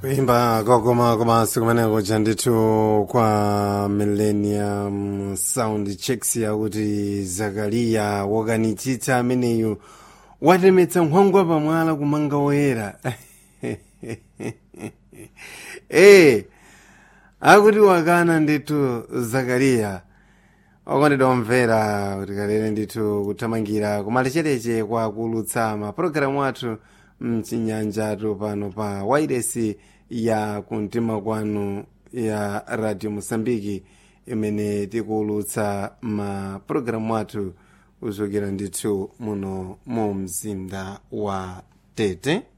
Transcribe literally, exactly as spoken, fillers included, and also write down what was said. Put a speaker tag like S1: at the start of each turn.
S1: Kuimba kokoma komanso kumeneko chanditu kwa Millennium Sound Checks yakuti Zakaria wakanitsitsa ameneyu watemetsa nkhwangwa pamwala kumanga woyera. Eh, akuti wakana nditu Zakaria okondedwa omvera kuti kalere nditu kuthamangira kumalechereche kwa kulutsa mapulogalamu athu mchinyanjatu pano pa wairesi ya kumtima kwanu ya Radio Mosambiki imene tikulutsa mapulogalamu athu kuchokera ndithu muno mu mzinda wa Tete.